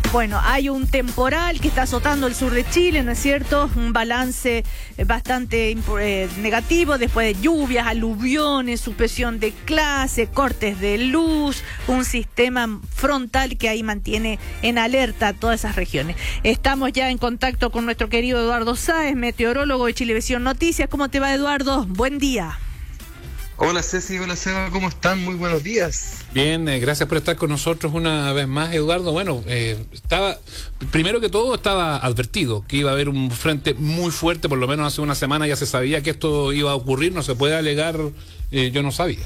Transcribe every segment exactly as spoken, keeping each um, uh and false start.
Bueno, hay un temporal que está azotando el sur de Chile, ¿no es cierto? Un balance bastante eh, negativo después de lluvias, aluviones, suspensión de clase, cortes de luz, un sistema frontal que ahí mantiene en alerta a todas esas regiones. Estamos ya en contacto con nuestro querido Eduardo Sáez, meteorólogo de Chilevisión Noticias. ¿Cómo te va, Eduardo? Buen día. Hola Ceci, hola Seba, ¿cómo están? Muy buenos días. Bien, eh, gracias por estar con nosotros una vez más, Eduardo. Bueno, eh, estaba, primero que todo estaba advertido que iba a haber un frente muy fuerte, por lo menos hace una semana ya se sabía que esto iba a ocurrir, no se puede alegar, eh, yo no sabía.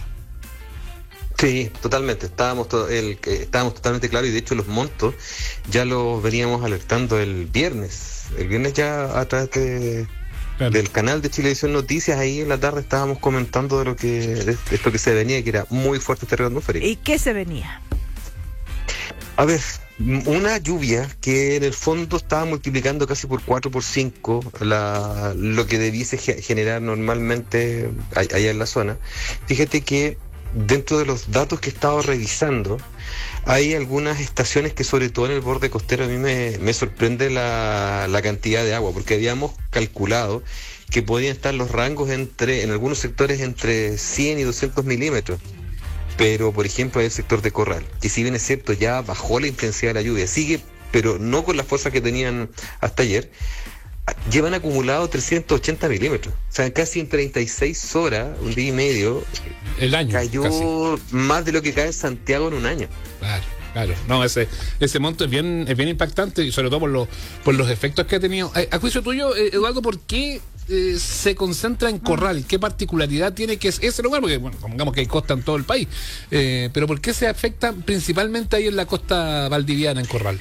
Sí, totalmente, estábamos, to el, eh, estábamos totalmente claros y de hecho los montos ya los veníamos alertando el viernes, el viernes ya a través de... Claro. Del canal de Chilevisión Noticias, ahí en la tarde estábamos comentando de lo que de esto que se venía, que era muy fuerte este río atmosférico. ¿Y qué se venía? A ver, una lluvia que en el fondo estaba multiplicando casi por cuatro, por cinco la, lo que debiese generar normalmente allá en la zona. Fíjate que dentro de los datos que he estado revisando, hay algunas estaciones que sobre todo en el borde costero a mí me, me sorprende la, la cantidad de agua, porque habíamos calculado que podían estar los rangos entre, en algunos sectores entre cien y doscientos milímetros, pero por ejemplo hay el sector de Corral, que si bien es cierto ya bajó la intensidad de la lluvia, sigue, pero no con la fuerza que tenían hasta ayer, llevan acumulado trescientos ochenta milímetros, o sea, casi en treinta y seis horas, un día y medio, el año cayó casi más de lo que cae en Santiago en un año. Claro, claro, no, ese ese monto es bien es bien impactante y sobre todo por los por los efectos que ha tenido. A, a juicio tuyo, eh, Eduardo, ¿por qué eh, se concentra en Corral? ¿Qué particularidad tiene que es ese lugar? Porque, bueno, digamos que hay costa en todo el país, eh, pero ¿por qué se afecta principalmente ahí en la costa valdiviana, en Corral?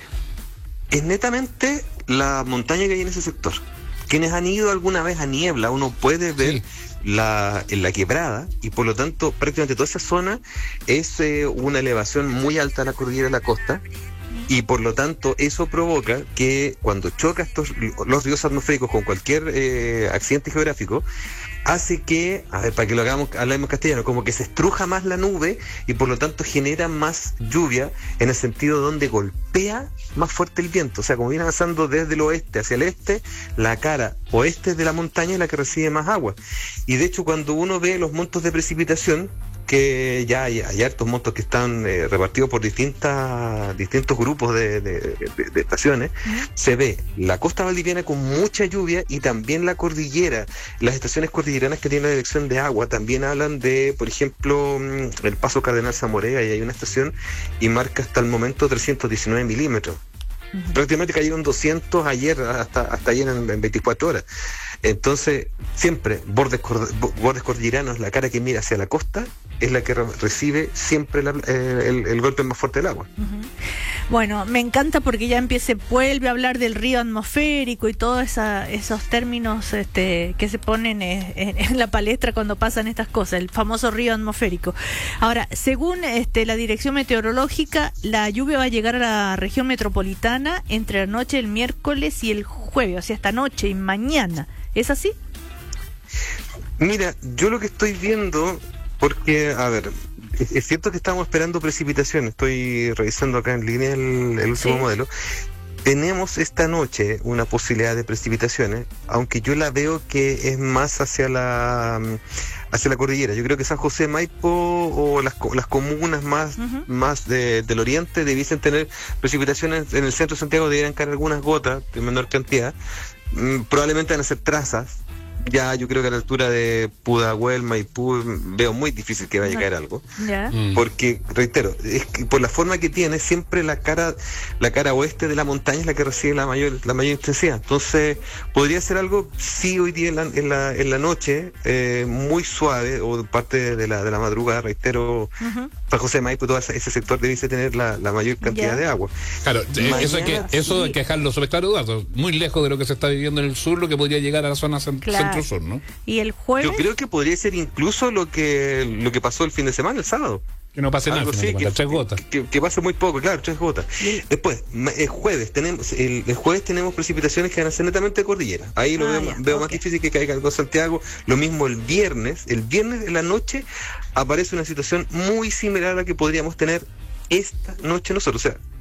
Es netamente la montaña que hay en ese sector. Quienes han ido alguna vez a Niebla, uno puede ver sí. la, en la quebrada, y por lo tanto prácticamente toda esa zona es eh, una elevación muy alta a la cordillera de la costa, y por lo tanto eso provoca que cuando choca estos los ríos atmosféricos con cualquier eh, accidente geográfico, hace que, a ver, para que lo hagamos, hablemos castellano, como que se estruja más la nube y por lo tanto genera más lluvia en el sentido donde golpea más fuerte el viento. O sea, como viene avanzando desde el oeste hacia el este, la cara oeste de la montaña es la que recibe más agua. Y de hecho, cuando uno ve los montos de precipitación, que ya hay, hay hartos montos que están eh, repartidos por distintas distintos grupos de, de, de, de estaciones, uh-huh. Se ve la costa valdiviana con mucha lluvia y también la cordillera. Las estaciones cordilleranas que tienen la dirección de agua también hablan de, por ejemplo, el Paso Cardenal Zamorea, y hay una estación y marca hasta el momento trescientos diecinueve milímetros. Uh-huh. Prácticamente cayeron doscientos ayer, hasta, hasta ayer en, en veinticuatro horas. Entonces, siempre, bordes, bordes cordilleranos, la cara que mira hacia la costa es la que re recibe siempre la, eh, el, el golpe más fuerte del agua. Uh-huh. Bueno, me encanta porque ya empiece, vuelve a hablar del río atmosférico y todos esa, esos términos este, que se ponen en, en, en la palestra cuando pasan estas cosas, el famoso río atmosférico. Ahora, según este, la Dirección Meteorológica, la lluvia va a llegar a la región metropolitana entre la noche del miércoles y el jueves, o sea, esta noche y mañana. ¿Es así? Mira, yo lo que estoy viendo, porque, a ver, es, es cierto que estamos esperando precipitación, estoy revisando acá en línea el, el último sí. modelo. Tenemos esta noche una posibilidad de precipitaciones, aunque yo la veo que es más hacia la hacia la cordillera. Yo creo que San José, Maipo o las, las comunas más, uh-huh. más de, del oriente debiesen tener precipitaciones. En el centro de Santiago deberían caer algunas gotas de menor cantidad. Mm, probablemente van a ser trazas. Ya yo creo que a la altura de Pudahuel, Maipú, veo muy difícil que vaya a caer algo. Yeah. Porque, reitero, es que por la forma que tiene, siempre la cara la cara oeste de la montaña es la que recibe la mayor la mayor intensidad. Entonces, podría ser algo, sí, hoy día en la, en la, en la noche, eh, muy suave, o parte de la de la madrugada, reitero, uh-huh. San José de Maipo, todo ese, ese sector debiese tener la, la mayor cantidad yeah. de agua. Claro, Mañana, eso hay que eso sí. hay que dejarlo sobre claro, Eduardo, muy lejos de lo que se está viviendo en el sur, lo que podría llegar a la zona central. Claro. Sur, ¿no? ¿Y el jueves? Yo creo que podría ser incluso lo que lo que pasó el fin de semana, el sábado. Que no pase nada, sí, que, tres gotas. Que, que, que pase muy poco, claro, tres gotas. ¿Sí? Después, el jueves tenemos el, el jueves tenemos precipitaciones que van a ser netamente de cordillera. Ahí lo ah, veo, veo okay. más difícil que caiga algo en Santiago. Lo mismo el viernes. El viernes en la noche aparece una situación muy similar a la que podríamos tener esta noche nosotros. O sea,